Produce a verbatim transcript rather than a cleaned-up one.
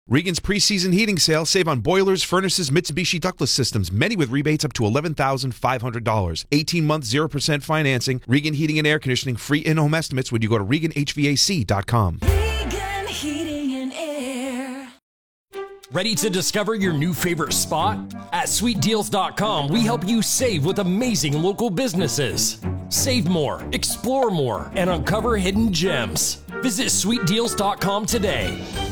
Regan's preseason heating sale. Save on boilers, furnaces, Mitsubishi ductless systems, many with rebates up to eleven thousand five hundred dollars. eighteen-month, zero percent financing. Regan Heating and Air Conditioning. Free in-home estimates when you go to Regan H V A C dot com. Regan Heating and Air. Ready to discover your new favorite spot? At sweet deals dot com, we help you save with amazing local businesses. Save more, explore more, and uncover hidden gems. Visit sweet deals dot com today.